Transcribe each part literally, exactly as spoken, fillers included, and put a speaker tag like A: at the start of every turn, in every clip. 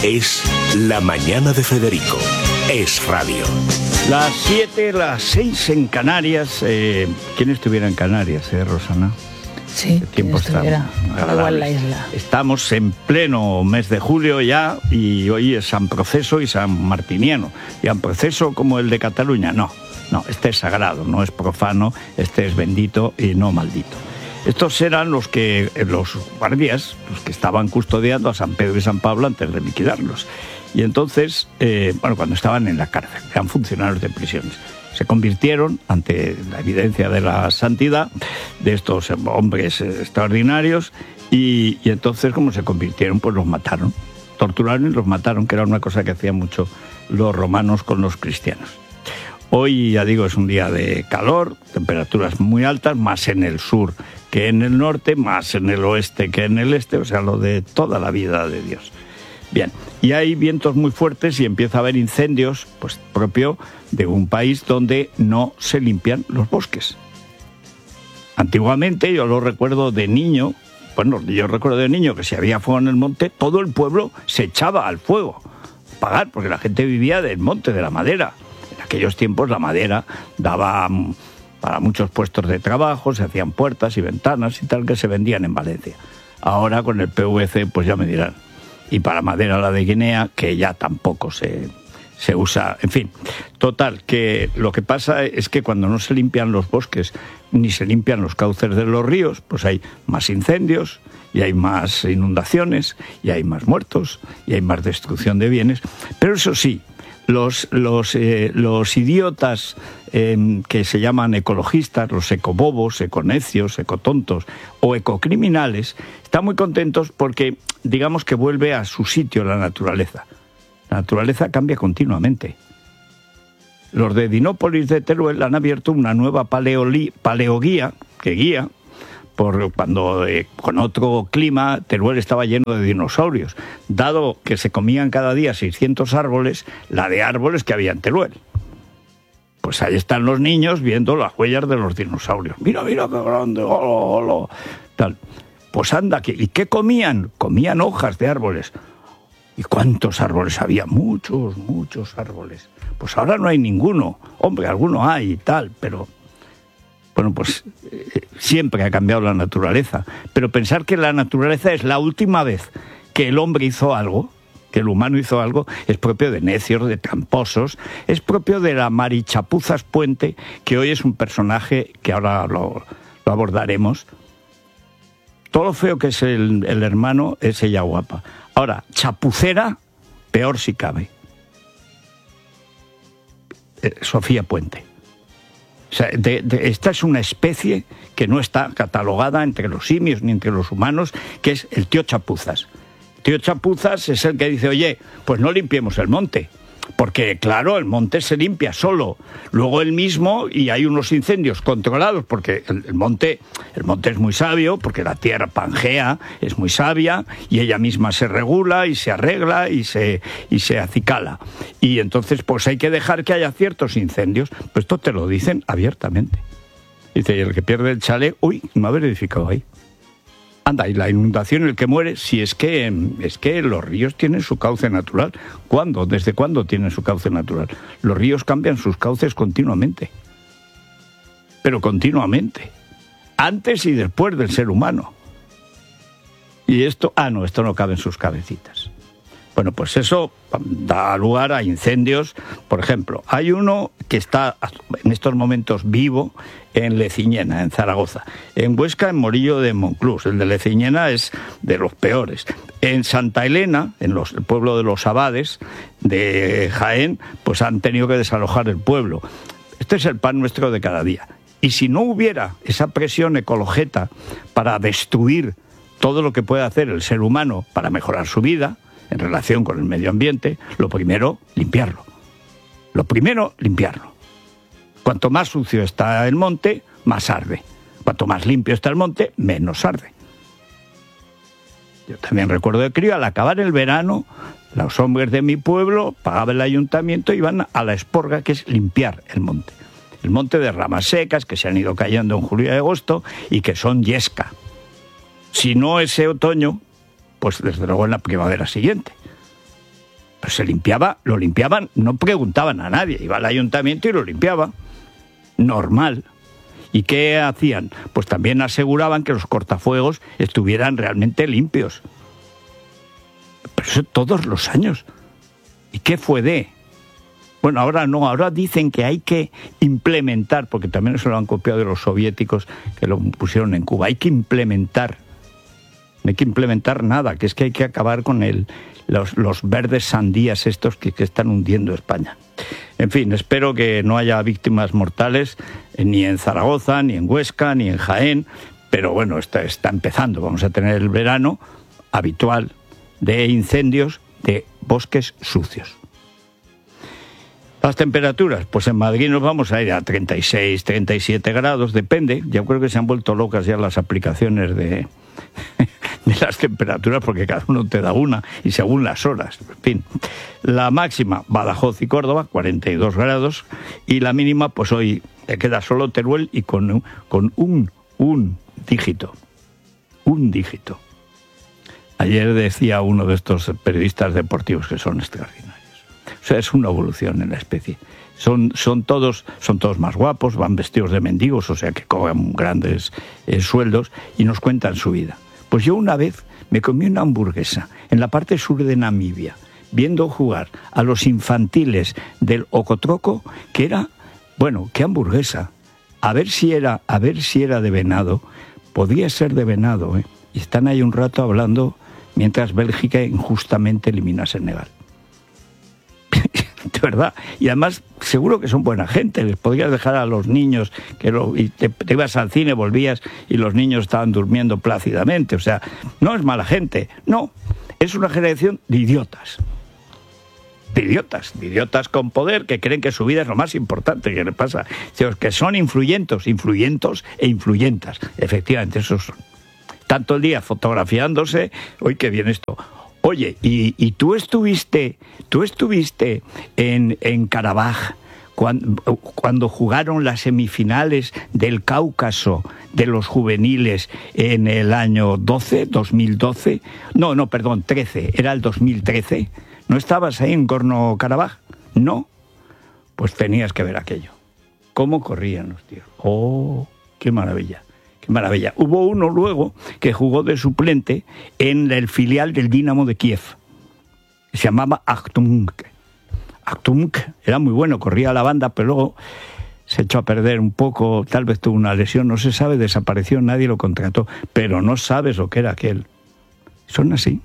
A: Es La Mañana de Federico. Es radio.
B: Las siete, las seis en Canarias. Eh, ¿Quién estuviera en Canarias, eh, Rosana?
C: Sí,
B: el tiempo está
C: igual la isla.
B: Estamos en pleno mes de julio ya y hoy es San Proceso y San Martiniano. Y San Proceso como el de Cataluña, no, no, este es sagrado, no es profano, este es bendito y no maldito. Estos eran los que los guardias, los que estaban custodiando a San Pedro y San Pablo antes de liquidarlos. Y entonces, eh, bueno, cuando estaban en la cárcel, eran funcionarios de prisiones. Se convirtieron, ante la evidencia de la santidad de estos hombres extraordinarios, y, y entonces, como se convirtieron, pues los mataron. Torturaron y los mataron, que era una cosa que hacían mucho los romanos con los cristianos. Hoy, ya digo, es un día de calor, temperaturas muy altas, más en el sur que en el norte, más en el oeste que en el este, o sea, lo de toda la vida de Dios. Bien, y hay vientos muy fuertes y empieza a haber incendios, pues propio de un país donde no se limpian los bosques. Antiguamente, yo lo recuerdo de niño, bueno, yo recuerdo de niño que si había fuego en el monte, todo el pueblo se echaba al fuego, a pagar, porque la gente vivía del monte, de la madera. En aquellos tiempos la madera daba para muchos puestos de trabajo, se hacían puertas y ventanas y tal que se vendían en Valencia. Ahora con el P V C, pues ya me dirán. Y para madera la de Guinea, que ya tampoco se, se usa. En fin, total, que lo que pasa es que cuando no se limpian los bosques ni se limpian los cauces de los ríos, pues hay más incendios y hay más inundaciones y hay más muertos y hay más destrucción de bienes. Pero eso sí, los, los, eh, los idiotas eh, que se llaman ecologistas, los ecobobos, econecios, ecotontos o ecocriminales, están muy contentos porque digamos que vuelve a su sitio la naturaleza. La naturaleza cambia continuamente. Los de Dinópolis de Teruel han abierto una nueva paleoli, paleoguía, que guía, por cuando eh, con otro clima Teruel estaba lleno de dinosaurios. Dado que se comían cada día seiscientos árboles, la de árboles que había en Teruel. Pues ahí están los niños viendo las huellas de los dinosaurios. Mira, mira qué grande, olo, olo, tal. Pues anda, ¿y qué comían? Comían hojas de árboles. ¿Y cuántos árboles había? Muchos, muchos árboles. Pues ahora no hay ninguno. Hombre, alguno hay y tal, pero... Bueno, pues eh, siempre ha cambiado la naturaleza. Pero pensar que la naturaleza es la última vez que el hombre hizo algo, que el humano hizo algo, es propio de necios, de tramposos, es propio de la Marichapuzas Puente, que hoy es un personaje que ahora lo, lo abordaremos. Todo lo feo que es el, el hermano es ella guapa. Ahora, chapucera, peor si cabe. Eh, Sofía Puente. O sea, de, de, esta es una especie que no está catalogada entre los simios ni entre los humanos, que es el tío Chapuzas. El tío Chapuzas es el que dice, oye, pues no limpiemos el monte. Porque, claro, el monte se limpia solo. Luego él mismo, y hay unos incendios controlados, porque el, el monte el monte es muy sabio, porque la tierra Pangea es muy sabia, y ella misma se regula y se arregla y se, y se acicala. Y entonces, pues hay que dejar que haya ciertos incendios. Pues esto te lo dicen abiertamente. Dice, y el que pierde el chalet, uy, no haber edificado ahí. Anda, y la inundación, el que muere, si es que es que los ríos tienen su cauce natural. ¿Cuándo? ¿Desde cuándo tienen su cauce natural? Los ríos cambian sus cauces continuamente. Pero continuamente. Antes y después del ser humano. Y esto, ah, no, esto no cabe en sus cabecitas. Bueno, pues eso da lugar a incendios. Por ejemplo, hay uno que está en estos momentos vivo en Leciñena, en Zaragoza. En Huesca, en Morillo de Monclús. El de Leciñena es de los peores. En Santa Elena, en los, el pueblo de los Abades de Jaén, pues han tenido que desalojar el pueblo. Este es el pan nuestro de cada día. Y si no hubiera esa presión ecologeta para destruir todo lo que puede hacer el ser humano para mejorar su vida, en relación con el medio ambiente, lo primero, limpiarlo. Lo primero, limpiarlo. Cuanto más sucio está el monte, más arde. Cuanto más limpio está el monte, menos arde. Yo también recuerdo de crío, al acabar el verano, los hombres de mi pueblo pagaban el ayuntamiento y iban a la esporga, que es limpiar el monte. El monte de ramas secas que se han ido cayendo en julio y agosto y que son yesca. Si no ese otoño, pues desde luego en la primavera siguiente. Pero se limpiaba, lo limpiaban, no preguntaban a nadie, iba al ayuntamiento y lo limpiaba. Normal. ¿Y qué hacían? Pues también aseguraban que los cortafuegos estuvieran realmente limpios. Pero eso todos los años. ¿Y qué fue de? Bueno, ahora no, ahora dicen que hay que implementar, porque también eso lo han copiado de los soviéticos que lo pusieron en Cuba, hay que implementar, no hay que implementar nada, que es que hay que acabar con el, los, los verdes sandías estos que, que están hundiendo España. En fin, espero que no haya víctimas mortales eh, ni en Zaragoza, ni en Huesca, ni en Jaén, pero bueno, está, está empezando. Vamos a tener el verano habitual de incendios de bosques sucios. Las temperaturas, pues en Madrid nos vamos a ir a treinta y seis, treinta y siete grados, depende. Yo creo que se han vuelto locas ya las aplicaciones de, de las temperaturas, porque cada uno te da una y según las horas. En fin, la máxima, Badajoz y Córdoba, cuarenta y dos grados, y la mínima, pues hoy te queda solo Teruel y con, con un, un dígito, un dígito. Ayer decía uno de estos periodistas deportivos que son extraordinarios. O sea, es una evolución en la especie. Son, son, todos, son todos más guapos, van vestidos de mendigos, o sea que cobran grandes eh, sueldos y nos cuentan su vida. Pues yo una vez me comí una hamburguesa en la parte sur de Namibia, viendo jugar a los infantiles del Ocotroco, que era, bueno, qué hamburguesa. A ver si era, a ver si era de venado. Podía ser de venado, ¿eh? Y están ahí un rato hablando mientras Bélgica injustamente elimina a Senegal. De verdad, y además seguro que son buena gente, les podrías dejar a los niños que lo, y te, te ibas al cine, volvías y los niños estaban durmiendo plácidamente, o sea, no es mala gente, no, es una generación de idiotas, de idiotas, de idiotas con poder que creen que su vida es lo más importante que les pasa, que son influyentos, influyentos e influyentas, efectivamente, esos son, tanto el día fotografiándose, hoy que viene esto. Oye, y, y tú estuviste, tú estuviste en, en Karabaj cuando, cuando jugaron las semifinales del Cáucaso de los juveniles en el año doce, dos mil doce. No, no, perdón, trece, era el dos mil trece. ¿No estabas ahí en Gorno-Karabaj? No. Pues tenías que ver aquello. ¿Cómo corrían los tíos? ¡Oh, qué maravilla! Qué maravilla. Hubo uno luego que jugó de suplente en el filial del Dinamo de Kiev. Se llamaba Akhtumk. Akhtumk era muy bueno, corría a la banda, pero luego se echó a perder un poco, tal vez tuvo una lesión, no se sabe, desapareció, nadie lo contrató, pero no sabes lo que era aquel. Son así.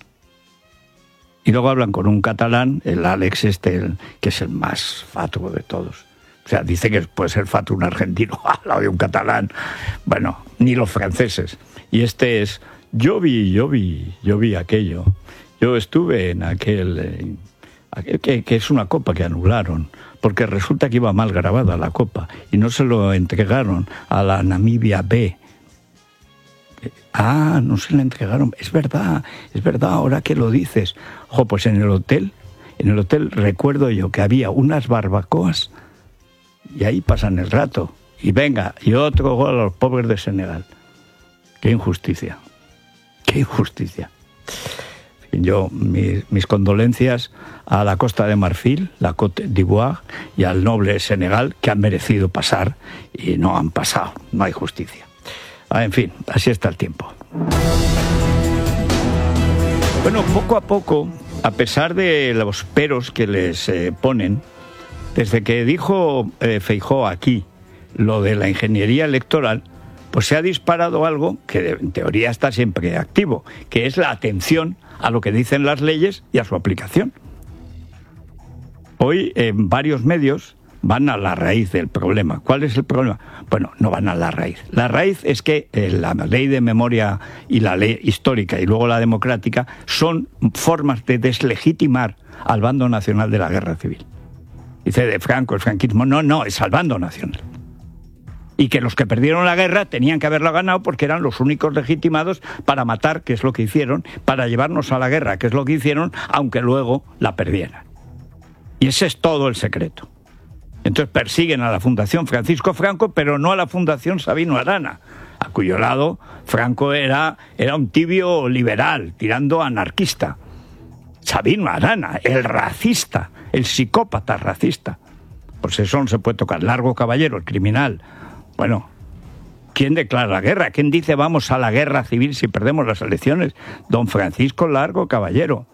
B: Y luego hablan con un catalán, el Alex este, el, que es el más fatuo de todos. O sea, dice que puede ser fatuo un argentino al lado de un catalán. Bueno, ni los franceses. Y este es, yo vi, yo vi, yo vi aquello. Yo estuve en aquel, eh, aquel que, que es una copa que anularon, porque resulta que iba mal grabada la copa y no se lo entregaron a la Namibia B. Ah, no se la entregaron. Es verdad, es verdad, ahora que lo dices. Ojo, pues en el hotel, en el hotel recuerdo yo que había unas barbacoas y ahí pasan el rato. Y venga, y otro gol a los pobres de Senegal. Qué injusticia, qué injusticia. Yo, mis, mis condolencias a la Costa de Marfil, la Côte d'Ivoire, y al noble Senegal, que han merecido pasar y no han pasado. No hay justicia. Ah, en fin, así está el tiempo. Bueno, poco a poco, a pesar de los peros que les eh, ponen, desde que dijo eh, Feijóo aquí lo de la ingeniería electoral, pues se ha disparado algo que en teoría está siempre activo, que es la atención a lo que dicen las leyes y a su aplicación. Hoy en varios medios van a la raíz del problema. ¿Cuál es el problema? Bueno, no van a la raíz. La raíz es que eh, la ley de memoria y la ley histórica y luego la democrática son formas de deslegitimar al bando nacional de la guerra civil. Dice de Franco, el franquismo. No, no, es al bando nacional. Y que los que perdieron la guerra tenían que haberla ganado porque eran los únicos legitimados para matar, que es lo que hicieron, para llevarnos a la guerra, que es lo que hicieron, aunque luego la perdieran. Y ese es todo el secreto. Entonces persiguen a la Fundación Francisco Franco, pero no a la Fundación Sabino Arana, a cuyo lado Franco era, era un tibio liberal, tirando anarquista. Sabino Arana, el racista, el psicópata racista. Pues eso no se puede tocar. Largo Caballero, el criminal. Bueno, ¿quién declara la guerra? ¿Quién dice vamos a la guerra civil si perdemos las elecciones? Don Francisco Largo Caballero.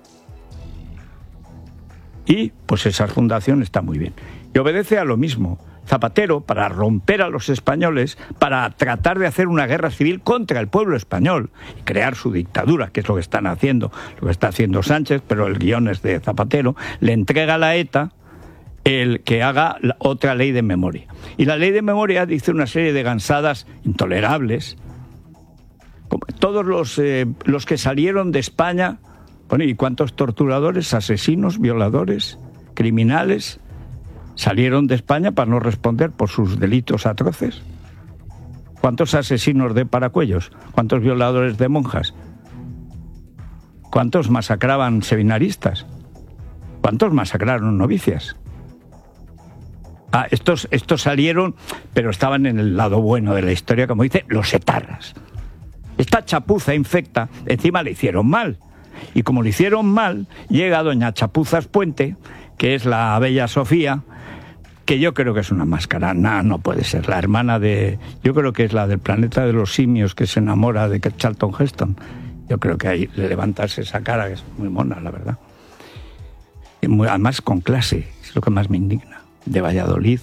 B: Y pues esa fundación está muy bien. Y obedece a lo mismo. Zapatero, para romper a los españoles, para tratar de hacer una guerra civil contra el pueblo español y crear su dictadura, que es lo que están haciendo, lo que está haciendo Sánchez, pero el guión es de Zapatero, le entrega a la ETA el que haga otra ley de memoria. Y la ley de memoria dice una serie de gansadas intolerables. Todos los, eh, los que salieron de España, bueno, ¿y cuántos torturadores, asesinos, violadores, criminales salieron de España para no responder por sus delitos atroces? ¿Cuántos asesinos de paracuellos? ¿Cuántos violadores de monjas? ¿Cuántos masacraban seminaristas? ¿Cuántos masacraron novicias? Ah, estos, estos salieron, pero estaban en el lado bueno de la historia, como dice, los etarras. Esta chapuza infecta, encima le hicieron mal. Y como le hicieron mal, llega doña Chapuzas Puente, que es la bella Sofía, que yo creo que es una máscara. No, no puede ser. La hermana de... Yo creo que es la del planeta de los simios que se enamora de Charlton Heston. Yo creo que ahí le levantarse esa cara, que es muy mona, la verdad. Y muy, además con clase, es lo que más me indigna. De Valladolid.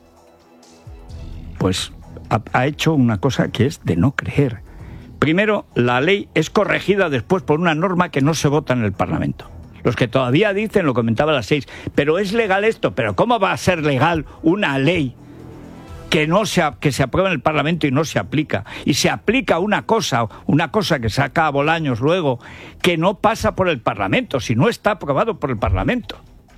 B: Pues ha, ha hecho una cosa que es de no creer. Primero, la ley es corregida después por una norma que no se vota en el Parlamento. Los que todavía dicen, lo comentaba a las seis, pero es legal esto, pero ¿cómo va a ser legal una ley que no se, que se aprueba en el Parlamento y no se aplica? Y se aplica una cosa, una cosa que saca a Bolaños luego, que no pasa por el Parlamento, si no está aprobado por el Parlamento,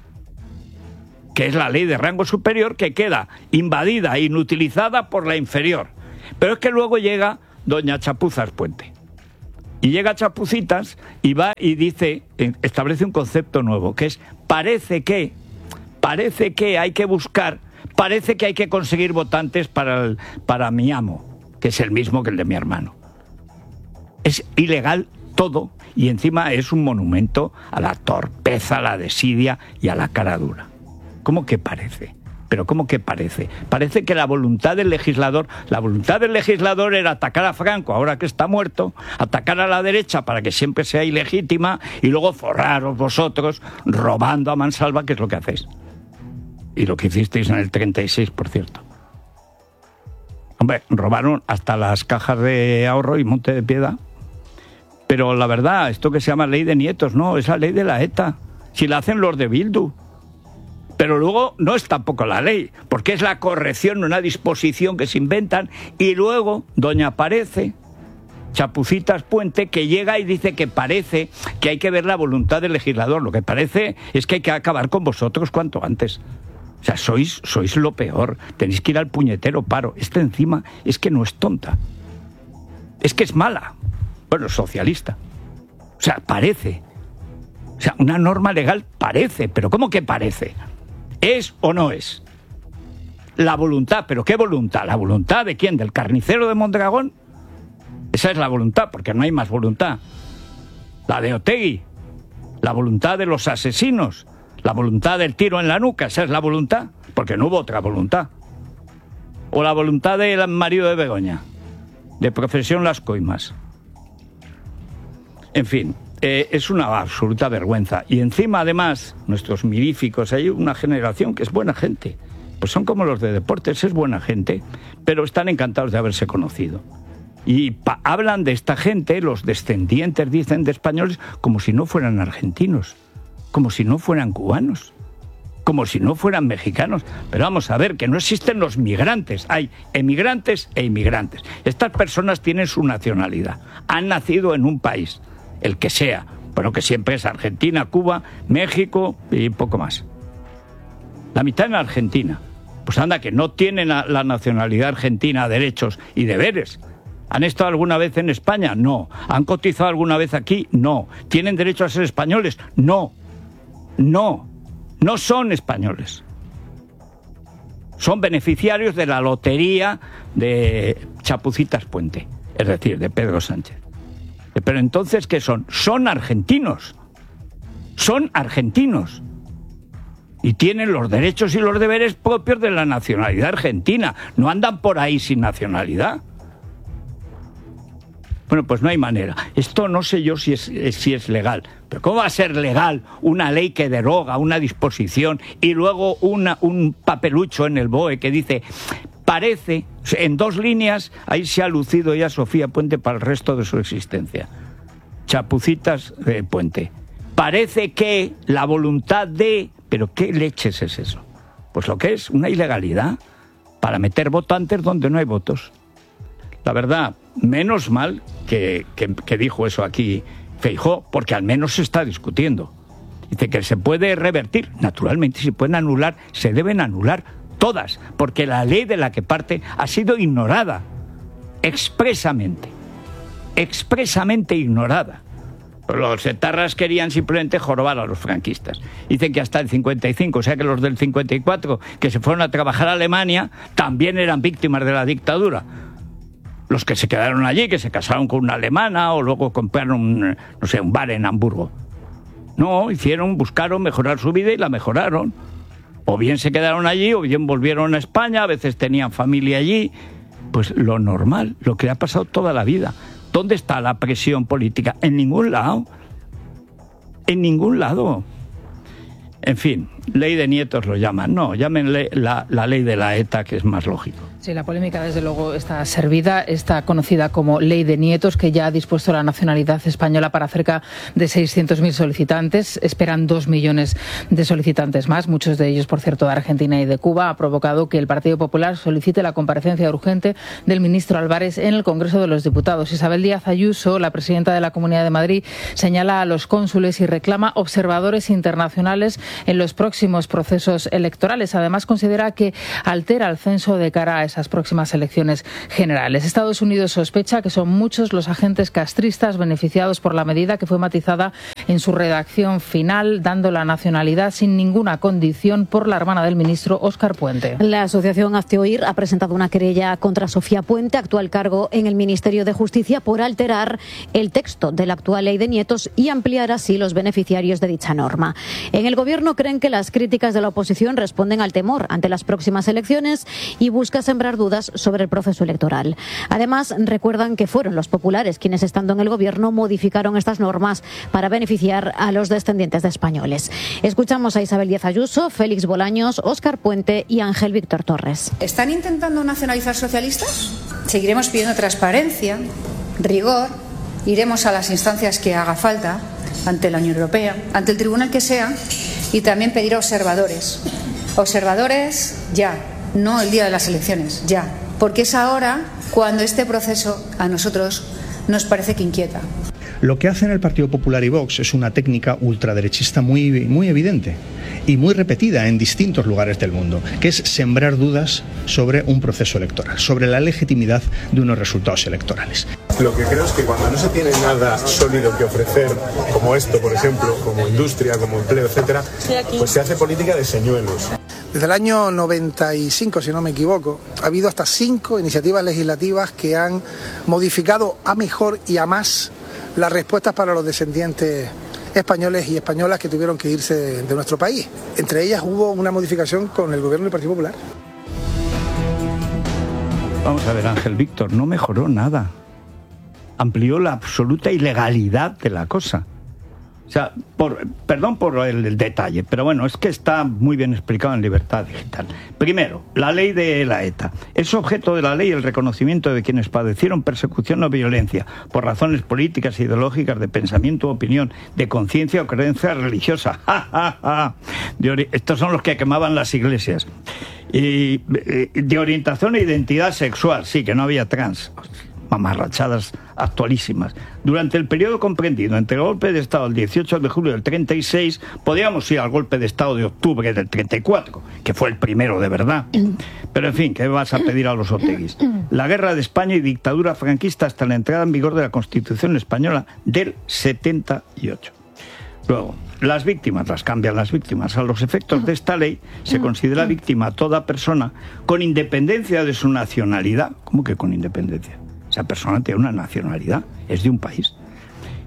B: que es la ley de rango superior, que queda invadida e inutilizada por la inferior. Pero es que luego llega doña Chapuzas Puente. Y llega Chapucitas y va y dice, establece un concepto nuevo, que es parece que, parece que hay que buscar, parece que hay que conseguir votantes para, el, para mi amo, que es el mismo que el de mi hermano. Es ilegal todo y encima es un monumento a la torpeza, a la desidia y a la cara dura. ¿Cómo que parece? Pero ¿cómo que parece? Parece que la voluntad del legislador, la voluntad del legislador era atacar a Franco, ahora que está muerto, atacar a la derecha para que siempre sea ilegítima y luego forraros vosotros robando a mansalva, que es lo que hacéis. Y lo que hicisteis en el treinta y seis, por cierto. Hombre, robaron hasta las cajas de ahorro y Monte de Piedad. Pero la verdad, esto que se llama ley de nietos, no, es la ley de la ETA. Si la hacen los de Bildu. Pero luego no es tampoco la ley, porque es la corrección, una disposición que se inventan, y luego doña Parece, Chapucitas Puente, que llega y dice que parece que hay que ver la voluntad del legislador. Lo que parece es que hay que acabar con vosotros cuanto antes. O sea, sois, sois lo peor, tenéis que ir al puñetero paro. Esta encima es que no es tonta, es que es mala. Bueno, socialista. O sea, parece. O sea, una norma legal parece, pero ¿cómo que parece? ¿Es o no es? La voluntad, ¿pero qué voluntad? ¿La voluntad de quién? ¿Del carnicero de Mondragón? Esa es la voluntad, porque no hay más voluntad. La de Otegi, la voluntad de los asesinos, la voluntad del tiro en la nuca, esa es la voluntad, porque no hubo otra voluntad. O la voluntad del marido de Begoña, de profesión Las Coimas. En fin. Eh, es una absoluta vergüenza. Y encima, además, nuestros miríficos, hay una generación que es buena gente. Pues son como los de deportes, es buena gente, pero están encantados de haberse conocido. Y pa- hablan de esta gente, los descendientes, dicen, de españoles, como si no fueran argentinos, como si no fueran cubanos, como si no fueran mexicanos. Pero vamos a ver, que no existen los migrantes, hay emigrantes e inmigrantes. Estas personas tienen su nacionalidad, han nacido en un país, el que sea, bueno, que siempre es Argentina, Cuba, México y poco más. La mitad en Argentina. Pues anda, que no tienen la, la nacionalidad argentina derechos y deberes. ¿Han estado alguna vez en España? No. ¿Han cotizado alguna vez aquí? No. ¿Tienen derecho a ser españoles? No. No. No son españoles. Son beneficiarios de la lotería de Chapucitas Puente, es decir, de Pedro Sánchez. Pero entonces, ¿qué son? Son argentinos. son argentinos y tienen los derechos y los deberes propios de la nacionalidad argentina. No andan por ahí sin nacionalidad. Bueno, pues no hay manera. Esto no sé yo si es, si es legal. Pero ¿cómo va a ser legal una ley que deroga una disposición y luego una, un papelucho en el B O E que dice, parece, en dos líneas, ahí se ha lucido ya Sofía Puente para el resto de su existencia. Chapucitas de Puente. Parece que la voluntad de... ¿Pero qué leches es eso? Pues lo que es una ilegalidad para meter votantes donde no hay votos. La verdad, menos mal que, que, que dijo eso aquí Feijóo, porque al menos se está discutiendo. Dice que se puede revertir, naturalmente, se pueden anular, se deben anular todas, porque la ley de la que parte ha sido ignorada, expresamente, expresamente ignorada. Los etarras querían simplemente jorobar a los franquistas. Dicen que hasta el cincuenta y cinco, o sea que los del cincuenta y cuatro, que se fueron a trabajar a Alemania, también eran víctimas de la dictadura. Los que se quedaron allí, que se casaron con una alemana o luego compraron un, no sé, un bar en Hamburgo. No, hicieron, buscaron mejorar su vida y la mejoraron. O bien se quedaron allí o bien volvieron a España, a veces tenían familia allí. Pues lo normal, lo que ha pasado toda la vida. ¿Dónde está la presión política? En ningún lado. En ningún lado. En fin, ley de nietos lo llaman. No, llámenle la, la ley de la ETA, que es más lógico.
C: Sí, la polémica desde luego está servida, está conocida como Ley de Nietos, que ya ha dispuesto la nacionalidad española para cerca de seiscientos mil solicitantes. Esperan dos millones de solicitantes más, muchos de ellos, por cierto, de Argentina y de Cuba. Ha provocado que el Partido Popular solicite la comparecencia urgente del ministro Álvarez en el Congreso de los Diputados. Isabel Díaz Ayuso, la presidenta de la Comunidad de Madrid, señala a los cónsules y reclama observadores internacionales en los próximos procesos electorales. Además, considera que altera el censo de cara a esas próximas elecciones generales. Estados Unidos sospecha que son muchos los agentes castristas beneficiados por la medida, que fue matizada en su redacción final, dando la nacionalidad sin ninguna condición por la hermana del ministro, Óscar Puente.
D: La asociación Hazte Oír ha presentado una querella contra Sofía Puente, actual cargo en el Ministerio de Justicia, por alterar el texto de la actual ley de nietos y ampliar así los beneficiarios de dicha norma. En el Gobierno creen que las críticas de la oposición responden al temor ante las próximas elecciones y busca sembrar dudas sobre el proceso electoral. Además, recuerdan que fueron los populares quienes, estando en el Gobierno, modificaron estas normas para beneficiar a los descendientes de españoles. Escuchamos a Isabel Díaz Ayuso, Félix Bolaños, Óscar Puente y Ángel Víctor Torres.
E: ¿Están intentando nacionalizar socialistas? Seguiremos pidiendo transparencia, rigor, iremos a las instancias que haga falta, ante la Unión Europea, ante el tribunal que sea, y también pedir observadores. Observadores ya, no el día de las elecciones, ya. Porque es ahora cuando este proceso a nosotros nos parece que inquieta.
F: Lo que hacen el Partido Popular y Vox es una técnica ultraderechista muy, muy evidente y muy repetida en distintos lugares del mundo, que es sembrar dudas sobre un proceso electoral, sobre la legitimidad de unos resultados electorales.
G: Lo que creo es que cuando no se tiene nada sólido que ofrecer, como esto, por ejemplo, como industria, como empleo, etcétera, pues se hace política de señuelos.
H: Desde el año noventa y cinco, si no me equivoco, ha habido hasta cinco iniciativas legislativas que han modificado a mejor y a más las respuestas para los descendientes españoles y españolas que tuvieron que irse de, de nuestro país. Entre ellas hubo una modificación con el gobierno del Partido Popular.
B: Vamos a ver, Ángel Víctor, no mejoró nada. Amplió la absoluta ilegalidad de la cosa. O sea, por, perdón por el, el detalle, pero bueno, es que está muy bien explicado en Libertad Digital. Primero, la ley de la ETA. Es objeto de la ley el reconocimiento de quienes padecieron persecución o violencia por razones políticas, ideológicas, de pensamiento, opinión, de conciencia o creencia religiosa. ¡Ja, ja, ja! De ori- Estos son los que quemaban las iglesias. Y de orientación e identidad sexual, sí, que no había trans. Mamarrachadas actualísimas. Durante el periodo comprendido entre el golpe de Estado del dieciocho de julio del treinta y seis, podíamos ir al golpe de Estado de octubre del treinta y cuatro, que fue el primero de verdad. Pero en fin, ¿qué vas a pedir a los oteguis? La guerra de España y dictadura franquista hasta la entrada en vigor de la Constitución española del setenta y ocho. Luego, las víctimas, las cambian las víctimas. A los efectos de esta ley se considera víctima a toda persona con independencia de su nacionalidad. ¿Cómo que con independencia? Esa persona tiene una nacionalidad, es de un país.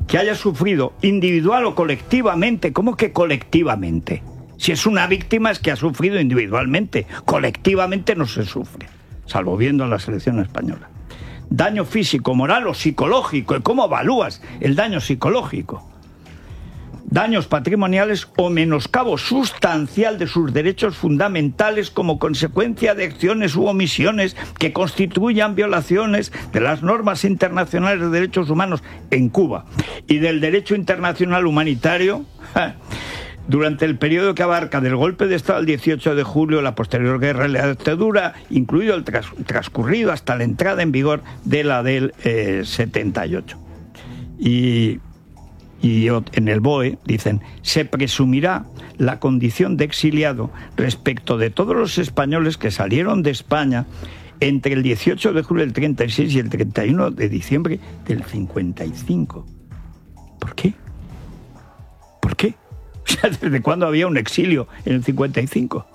B: que haya sufrido individual o colectivamente. ¿Cómo que colectivamente? Si es una víctima es que ha sufrido individualmente. Colectivamente no se sufre, salvo viendo la selección española. Daño físico, moral o psicológico. ¿Y cómo evalúas el daño psicológico? Daños patrimoniales o menoscabo sustancial de sus derechos fundamentales como consecuencia de acciones u omisiones que constituyan violaciones de las normas internacionales de derechos humanos en Cuba y del derecho internacional humanitario durante el periodo que abarca del golpe de Estado del dieciocho de julio, la posterior guerra de la dictadura, incluido el tras, transcurrido hasta la entrada en vigor de la del eh, setenta y ocho. Y, y en el B O E dicen, se presumirá la condición de exiliado respecto de todos los españoles que salieron de España entre el dieciocho de julio del treinta y seis y el treinta y uno de diciembre del cincuenta y cinco. ¿Por qué? ¿Por qué? O sea, ¿desde cuándo había un exilio en el cincuenta y cinco?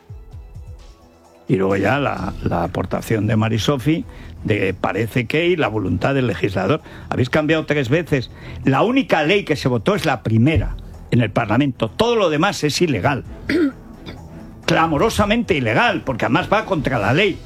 B: Y luego ya la, la aportación de Marisofi de parece que y la voluntad del legislador. Habéis cambiado tres veces. La única ley que se votó es la primera en el Parlamento. Todo lo demás es ilegal. Clamorosamente ilegal, porque además va contra la ley.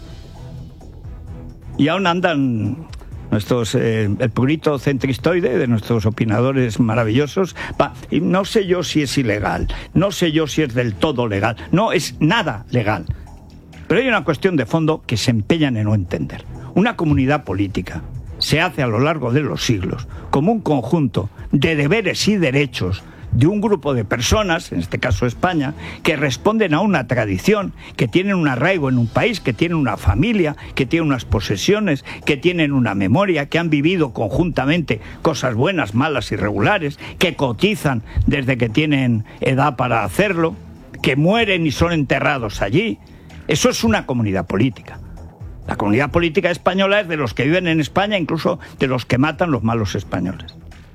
B: Y aún andan nuestros, eh, el purito centristoide de nuestros opinadores maravillosos, va, y no sé yo si es ilegal, no sé yo si es del todo legal, no es nada legal. Pero hay una cuestión de fondo que se empeñan en no entender. Una comunidad política se hace a lo largo de los siglos como un conjunto de deberes y derechos de un grupo de personas, en este caso España, que responden a una tradición, que tienen un arraigo en un país, que tienen una familia, que tienen unas posesiones, que tienen una memoria, que han vivido conjuntamente cosas buenas, malas y regulares, que cotizan desde que tienen edad para hacerlo, que mueren y son enterrados allí. Eso es una comunidad política. La comunidad política española es de los que viven en España, incluso de los que matan los malos españoles.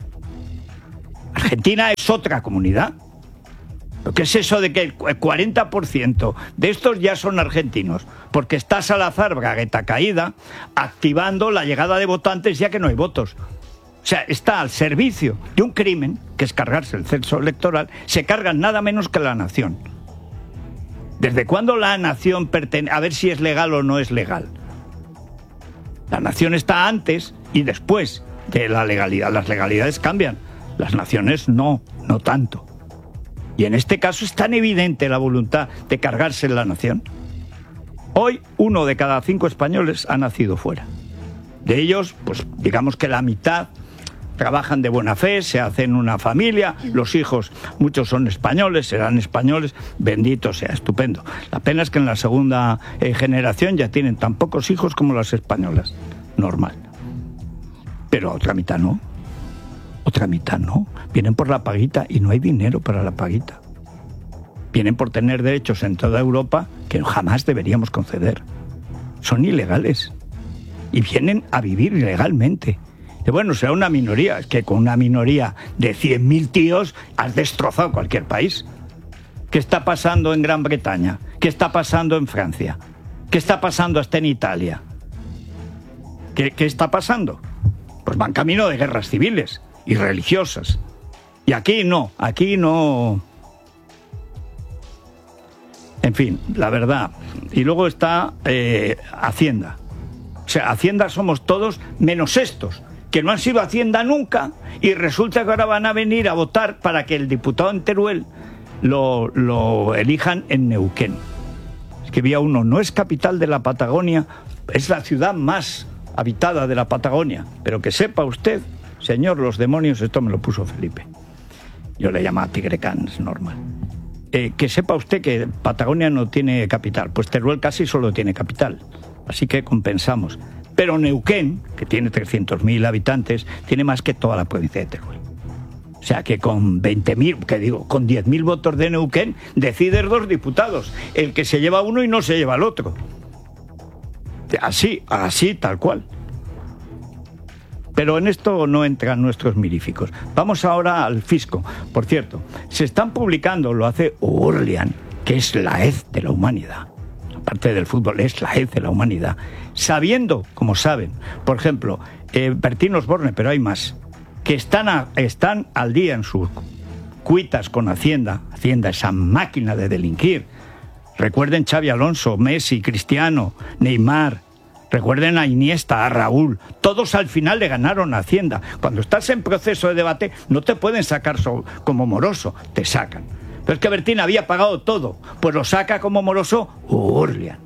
B: Argentina es otra comunidad. ¿Qué es eso de que el cuarenta por ciento de estos ya son argentinos? Porque está Salazar, bragueta caída, activando la llegada de votantes ya que no hay votos. O sea, está al servicio de un crimen, que es cargarse el censo electoral, se cargan nada menos que la nación. ¿Desde cuándo la nación pertenece? A ver si es legal o no es legal. La nación está antes y después de la legalidad. Las legalidades cambian. Las naciones no, no tanto. Y en este caso es tan evidente la voluntad de cargarse la nación. Hoy uno de cada cinco españoles ha nacido fuera. De ellos, pues digamos que la mitad trabajan de buena fe, se hacen una familia, los hijos, muchos son españoles, serán españoles, bendito sea, estupendo. La pena es que en la segunda eh, generación ya tienen tan pocos hijos como las españolas, normal. Pero otra mitad no. Otra mitad no. Vienen por la paguita y no hay dinero para la paguita. Vienen por tener derechos en toda Europa que jamás deberíamos conceder. Son ilegales. Y vienen a vivir ilegalmente. Y bueno, será una minoría. Es que con una minoría de cien mil tíos has destrozado cualquier país. ¿Qué está pasando en Gran Bretaña? ¿Qué está pasando en Francia? ¿Qué está pasando hasta en Italia? ¿Qué, qué está pasando? Pues van camino de guerras civiles y religiosas. Y aquí no, aquí no. En fin, la verdad. Y luego está eh, Hacienda. O sea, Hacienda somos todos menos estos, que no han sido Hacienda nunca, y resulta que ahora van a venir a votar para que el diputado en Teruel lo, lo elijan en Neuquén. Es que había uno, no es capital de la Patagonia, es la ciudad más habitada de la Patagonia, pero que sepa usted, señor, los demonios, esto me lo puso Felipe, yo le llamaba Tigrecán, es normal, eh, que sepa usted que Patagonia no tiene capital, pues Teruel casi solo tiene capital, así que compensamos. Pero Neuquén, que tiene trescientos mil habitantes, tiene más que toda la provincia de Teruel. O sea que con veinte mil, que digo, con diez mil votos de Neuquén, decides dos diputados, el que se lleva uno y no se lleva el otro. Así, así, tal cual. Pero en esto no entran nuestros miríficos. Vamos ahora al fisco. Por cierto, se están publicando, lo hace Orlean, que es la hez de la humanidad. Aparte del fútbol, es la hez de la humanidad. Sabiendo, como saben, por ejemplo, eh, Bertín Osborne, pero hay más, que están, a, están al día en sus cuitas con Hacienda, Hacienda, esa máquina de delinquir. Recuerden Xavi Alonso, Messi, Cristiano, Neymar, recuerden a Iniesta, a Raúl, todos al final le ganaron a Hacienda. Cuando estás en proceso de debate no te pueden sacar so, como moroso, te sacan. Pero es que Bertín había pagado todo, pues lo saca como moroso Gurlian,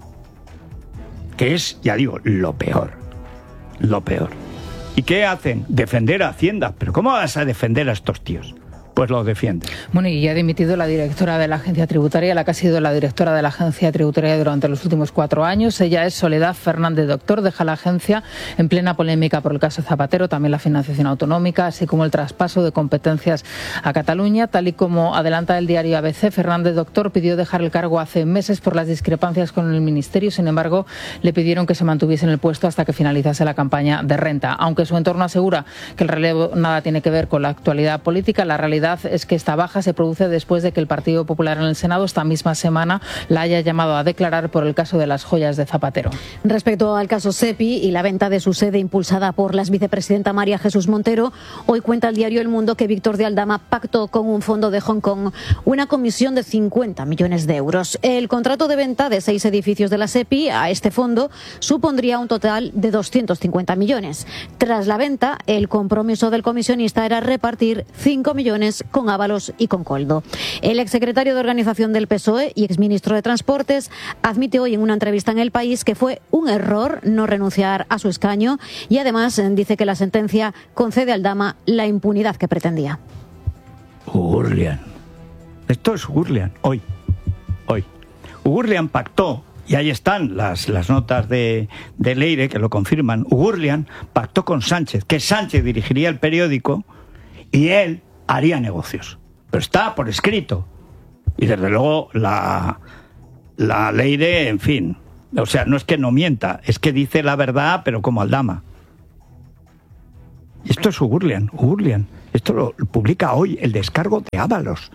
B: que es, ya digo, lo peor, lo peor. ¿Y qué hacen? Defender a Hacienda. ¿Pero cómo vas a defender a estos tíos? Pues lo defiende.
C: Bueno, y ya ha dimitido la directora de la agencia tributaria, la que ha sido la directora de la agencia tributaria durante los últimos cuatro años. Ella es Soledad Fernández Doctor. Deja la agencia en plena polémica por el caso Zapatero, también la financiación autonómica, así como el traspaso de competencias a Cataluña. Tal y como adelanta el diario A B C, Fernández Doctor pidió dejar el cargo hace meses por las discrepancias con el ministerio. Sin embargo, le pidieron que se mantuviese en el puesto hasta que finalizase la campaña de renta. Aunque su entorno asegura que el relevo nada tiene que ver con la actualidad política, la realidad es que esta baja se produce después de que el Partido Popular en el Senado esta misma semana la haya llamado a declarar por el caso de las joyas de Zapatero.
D: Respecto al caso SEPI y la venta de su sede impulsada por la vicepresidenta María Jesús Montero, hoy cuenta el diario El Mundo que Víctor de Aldama pactó con un fondo de Hong Kong una comisión de cincuenta millones de euros. El contrato de venta de seis edificios de la SEPI a este fondo supondría un total de doscientos cincuenta millones. Tras la venta, el compromiso del comisionista era repartir cinco millones con Ábalos y con Coldo. El exsecretario de Organización del P S O E y exministro de Transportes admite hoy en una entrevista en El País que fue un error no renunciar a su escaño y además dice que la sentencia concede a Aldama la impunidad que pretendía.
B: Gurlian. Esto es Gurlian. Hoy. Hoy. Gurlian pactó, y ahí están las, las notas de, de Leire que lo confirman. Gurlian pactó con Sánchez, que Sánchez dirigiría el periódico y él haría negocios. Pero está por escrito. Y desde luego la, la Leire, en fin, o sea, no es que no mienta, es que dice la verdad, pero como Aldama. Y esto es Gurlian, Gurlian. Esto lo publica hoy el descargo de Ábalos.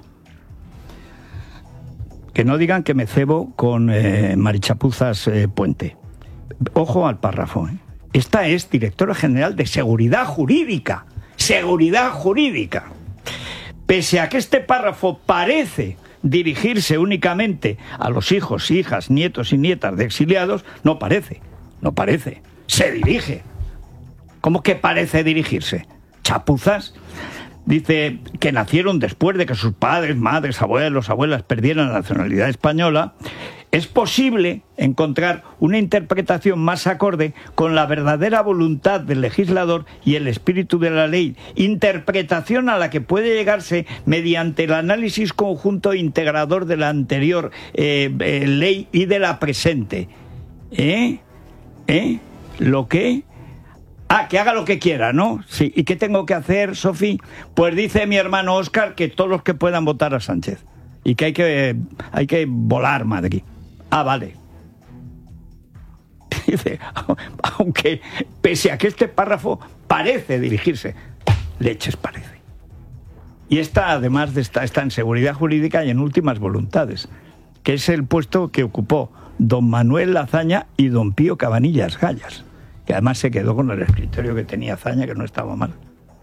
B: Que no digan que me cebo con eh, Marichapuzas eh, Puente. Ojo al párrafo. ¿eh? Esta es directora general de Seguridad Jurídica. Seguridad Jurídica. Pese a que este párrafo parece dirigirse únicamente a los hijos, hijas, nietos y nietas de exiliados, no parece, no parece, se dirige. ¿Cómo que parece dirigirse? Chapuzas dice que nacieron después de que sus padres, madres, abuelos, abuelas perdieran la nacionalidad española. Es posible encontrar una interpretación más acorde con la verdadera voluntad del legislador y el espíritu de la ley, interpretación a la que puede llegarse mediante el análisis conjunto e integrador de la anterior eh, eh, ley y de la presente. ¿Eh? ¿Eh? ¿Lo que? Ah, que haga lo que quiera, ¿no? Sí. ¿Y qué tengo que hacer, Sofi? Pues dice mi hermano Óscar que todos los que puedan votar a Sánchez. Y que hay que, hay que volar, Madrid. Ah, vale. Dice, aunque pese a que este párrafo parece dirigirse, leches parece. Y esta, además de esta, está en seguridad jurídica y en últimas voluntades, que es el puesto que ocupó don Manuel Azaña y don Pío Cabanillas Gallas, que además se quedó con el escritorio que tenía Azaña, que no estaba mal.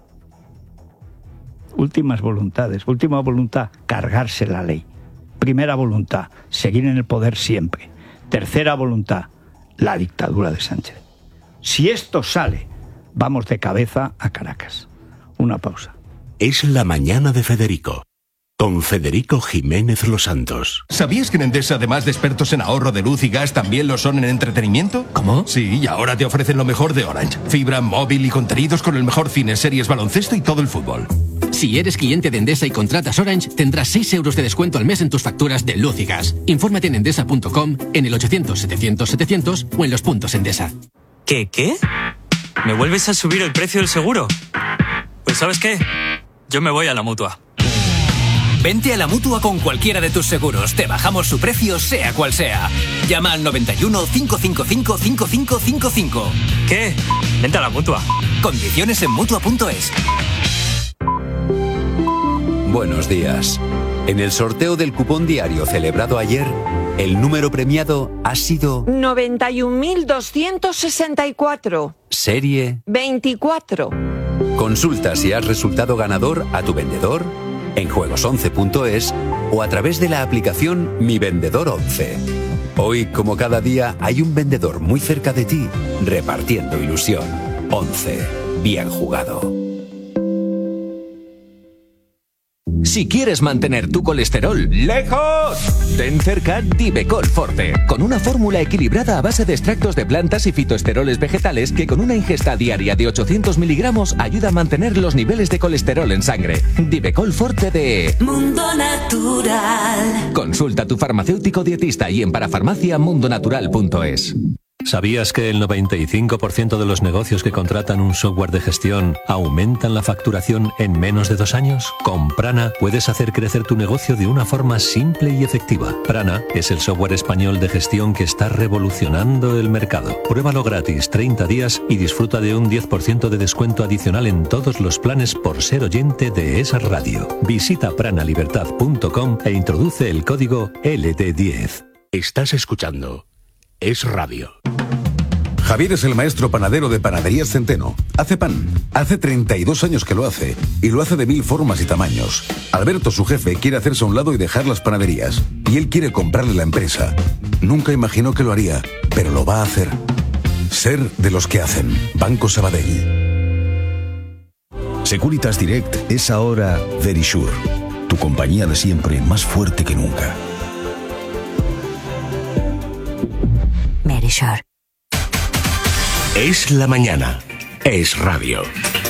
B: Últimas voluntades. Última voluntad, cargarse la ley. Primera voluntad, seguir en el poder siempre. Tercera voluntad, la dictadura de Sánchez. Si esto sale, vamos de cabeza a Caracas. Una pausa.
A: Es la mañana de Federico, con Federico Jiménez Los Santos.
I: ¿Sabías que en Endesa, además de expertos en ahorro de luz y gas, también lo son en entretenimiento?
J: ¿Cómo?
I: Sí, y ahora te ofrecen lo mejor de Orange. Fibra, móvil y contenidos con el mejor cine, series, baloncesto y todo el fútbol.
J: Si eres cliente de Endesa y contratas Orange, tendrás seis euros de descuento al mes en tus facturas de luz y gas. Infórmate en endesa punto com, en el ochocientos setecientos setecientos o en los puntos Endesa.
K: ¿Qué, qué? ¿Me vuelves a subir el precio del seguro? Pues ¿sabes qué? Yo me voy a la Mutua.
L: Vente a la Mutua con cualquiera de tus seguros. Te bajamos su precio, sea cual sea. Llama al noventa y uno, cinco cinco cinco, cinco cinco cinco cinco.
K: ¿Qué? Vente a la Mutua.
L: Condiciones en Mutua punto es.
M: Buenos días. En el sorteo del cupón diario celebrado ayer, el número premiado ha sido
N: noventa y un mil doscientos sesenta y cuatro.
M: Serie
N: veinticuatro.
M: Consulta si has resultado ganador a tu vendedor, en juegos once punto es o a través de la aplicación Mi Vendedor once. Hoy, como cada día, hay un vendedor muy cerca de ti repartiendo ilusión. once. Bien jugado.
N: Si quieres mantener tu colesterol lejos, ten cerca Divecol Forte, con una fórmula equilibrada a base de extractos de plantas y fitoesteroles vegetales que con una ingesta diaria de ochocientos miligramos ayuda a mantener los niveles de colesterol en sangre. Divecol Forte de
O: Mundo Natural.
N: Consulta a tu farmacéutico dietista y en parafarmacia mundonatural punto es.
P: ¿Sabías que el noventa y cinco por ciento de los negocios que contratan un software de gestión aumentan la facturación en menos de dos años? Con Prana puedes hacer crecer tu negocio de una forma simple y efectiva. Prana es el software español de gestión que está revolucionando el mercado. Pruébalo gratis treinta días y disfruta de un diez por ciento de descuento adicional en todos los planes por ser oyente de esa radio. Visita pranalibertad punto com e introduce el código L D diez.
A: Estás escuchando Es Radio.
Q: Javier es el maestro panadero de Panaderías Centeno. Hace pan. Hace treinta y dos años que lo hace. Y lo hace de mil formas y tamaños. Alberto, su jefe, quiere hacerse a un lado y dejar las panaderías. Y él quiere comprarle la empresa. Nunca imaginó que lo haría, pero lo va a hacer. Ser de los que hacen. Banco Sabadell.
R: Securitas Direct es ahora Verisure. Tu compañía de siempre, más fuerte que nunca.
O: Verisure.
A: Es la mañana. Es Radio.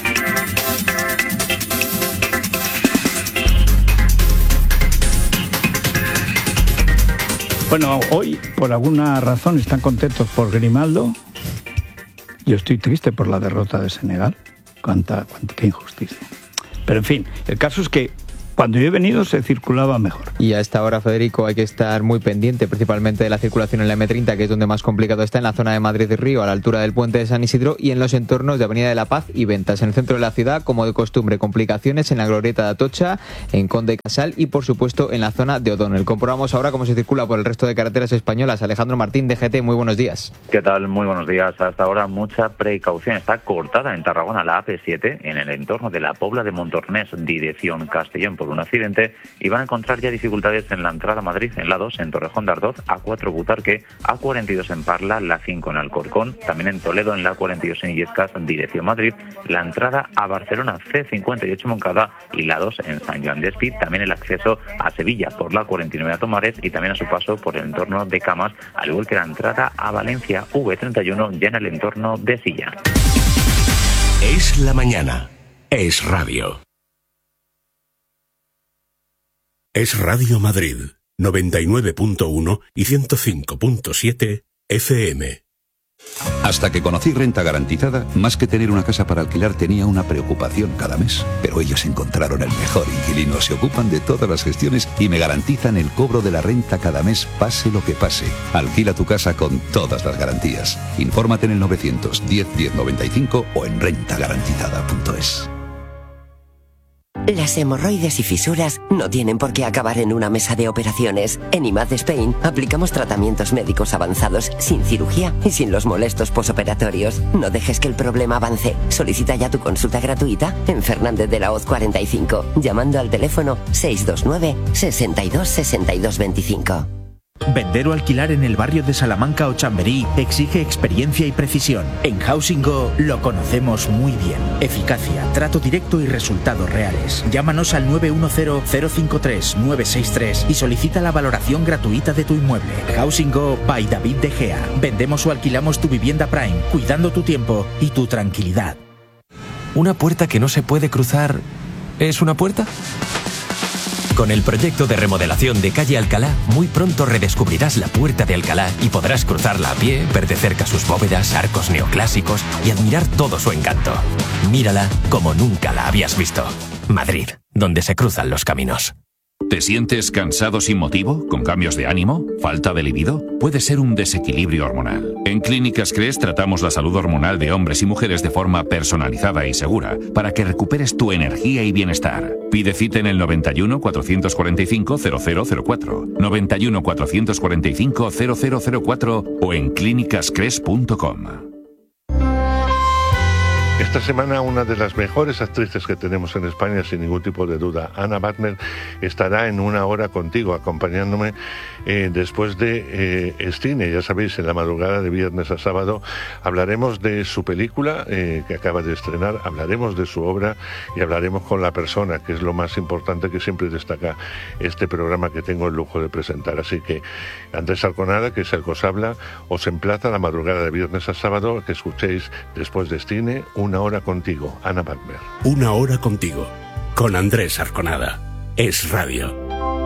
B: Bueno, hoy, por alguna razón, están contentos por Grimaldo. Yo estoy triste por la derrota de Senegal. Cuánta, cuánta qué injusticia. Pero en fin, el caso es que cuando yo he venido se circulaba mejor.
S: Y a esta hora, Federico, hay que estar muy pendiente, principalmente de la circulación en la eme treinta, que es donde más complicado está, en la zona de Madrid y Río, a la altura del puente de San Isidro, y en los entornos de Avenida de la Paz y Ventas. En el centro de la ciudad, como de costumbre, complicaciones en la glorieta de Atocha, en Conde y Casal y, por supuesto, en la zona de O'Donnell. Comprobamos ahora cómo se circula por el resto de carreteras españolas. Alejandro Martín, D G T, muy buenos días.
T: ¿Qué tal? Muy buenos días. Hasta ahora mucha precaución. Está cortada en Tarragona la A P siete, en el entorno de la Pobla de Montornés, dirección Castellón, por un accidente. Y van a encontrar ya dificultades en la entrada a Madrid, en la dos, en Torrejón de Ardoz, A cuatro Butarque, A cuarenta y dos en Parla, la cinco en Alcorcón, también en Toledo, en la cuarenta y dos en Illescas, dirección Madrid, la entrada a Barcelona, C cincuenta y ocho Moncada, y la dos en San Joan d'Espí, también el acceso a Sevilla por la cuarenta y nueve a Tomares y también a su paso por el entorno de Camas, al igual que la entrada a Valencia, V treinta y uno, ya en el entorno de Silla.
A: Es la mañana. Es Radio. Es Radio Madrid, noventa y nueve punto uno y ciento cinco punto siete F M.
U: Hasta que conocí Renta Garantizada, más que tener una casa para alquilar tenía una preocupación cada mes. Pero ellos encontraron el mejor inquilino, se ocupan de todas las gestiones y me garantizan el cobro de la renta cada mes, pase lo que pase. Alquila tu casa con todas las garantías. Infórmate en el novecientos diez diez noventa y cinco o en renta garantizada punto es.
V: Las hemorroides y fisuras no tienen por qué acabar en una mesa de operaciones. En I M A D Spain aplicamos tratamientos médicos avanzados sin cirugía y sin los molestos posoperatorios. No dejes que el problema avance. Solicita ya tu consulta gratuita en Fernández de la Hoz cuarenta y cinco, llamando al teléfono seis dos nueve, sesenta y dos, sesenta y dos veinticinco.
W: Vender o alquilar en el barrio de Salamanca o Chamberí exige experiencia y precisión. En Housing Go lo conocemos muy bien. Eficacia, trato directo y resultados reales. Llámanos al nueve uno cero, cero cinco tres, nueve seis tres y solicita la valoración gratuita de tu inmueble. Housing Go by David De Gea. Vendemos o alquilamos tu vivienda Prime, cuidando tu tiempo y tu tranquilidad.
X: ¿Una puerta que no se puede cruzar es una puerta? Con el proyecto de remodelación de Calle Alcalá, muy pronto redescubrirás la Puerta de Alcalá y podrás cruzarla a pie, ver de cerca sus bóvedas, arcos neoclásicos y admirar todo su encanto. Mírala como nunca la habías visto. Madrid, donde se cruzan los caminos.
Y: ¿Te sientes cansado sin motivo? ¿Con cambios de ánimo? ¿Falta de libido? Puede ser un desequilibrio hormonal. En Clínicas Cres tratamos la salud hormonal de hombres y mujeres de forma personalizada y segura para que recuperes tu energía y bienestar. Pide cita en el noventa y uno, cuatrocientos cuarenta y cinco, cero cero cero cuatro, noventa y uno, cuatrocientos cuarenta y cinco, cero cero cero cuatro o en clínicas cres punto com.
C: Esta semana una de las mejores actrices que tenemos en España, sin ningún tipo de duda, Anna Butner, estará en Una Hora Contigo, acompañándome eh, después de eh, Cine. Ya sabéis, en la madrugada de viernes a sábado hablaremos de su película eh, que acaba de estrenar, hablaremos de su obra y hablaremos con la persona, que es lo más importante que siempre destaca este programa que tengo el lujo de presentar. Así que Andrés Arconada, que es el que os habla, os emplaza la madrugada de viernes a sábado que escuchéis después de Cine Una Hora Contigo, Anna Butner.
A: Una Hora Contigo, con Andrés Arconada. Es radio.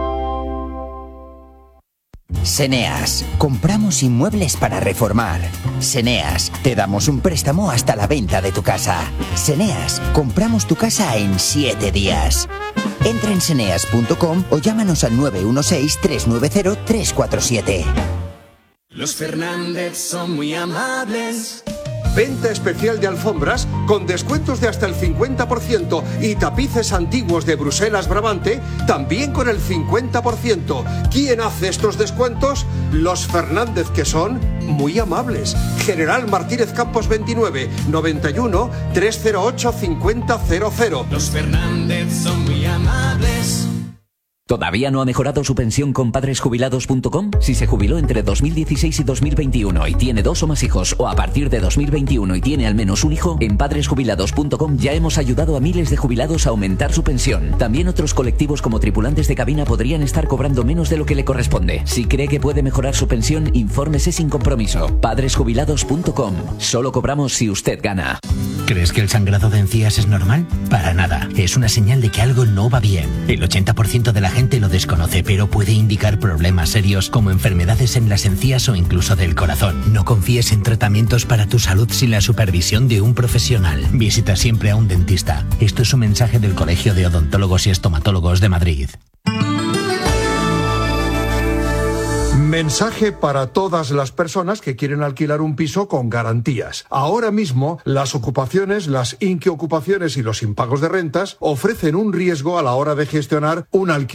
E: Seneas, compramos inmuebles para reformar. Seneas, te damos un préstamo hasta la venta de tu casa. Seneas, compramos tu casa en siete días. Entra en seneas punto com o llámanos al nueve uno seis, tres nueve cero, tres cuatro siete.
F: Los Fernández son muy amables.
G: Venta especial de alfombras con descuentos de hasta el cincuenta por ciento y tapices antiguos de Bruselas Brabante también con el cincuenta por ciento. ¿Quién hace estos descuentos? Los Fernández, que son muy amables. General Martínez Campos veintinueve, noventa y uno, trescientos ocho, cincuenta cero cero.
F: Los Fernández son muy amables.
H: ¿Todavía no ha mejorado su pensión con padres jubilados punto com? Si se jubiló entre dos mil dieciséis y dos mil veintiuno y tiene dos o más hijos, o a partir de dos mil veintiuno y tiene al menos un hijo, en padres jubilados punto com ya hemos ayudado a miles de jubilados a aumentar su pensión. También otros colectivos como tripulantes de cabina podrían estar cobrando menos de lo que le corresponde. Si cree que puede mejorar su pensión, infórmese sin compromiso. padres jubilados punto com. Solo cobramos si usted gana.
Z: ¿Crees que el sangrado de encías es normal? Para nada. Es una señal de que algo no va bien. El ochenta por ciento de la gente lo desconoce, pero puede indicar problemas serios como enfermedades en las encías o incluso del corazón. No confíes en tratamientos para tu salud sin la supervisión de un profesional. Visita siempre a un dentista. Esto es un mensaje del Colegio de Odontólogos y Estomatólogos de Madrid.
G: Mensaje para todas las personas que quieren alquilar un piso con garantías. Ahora mismo, las ocupaciones, las inquiocupaciones y los impagos de rentas ofrecen un riesgo a la hora de gestionar un alquiler.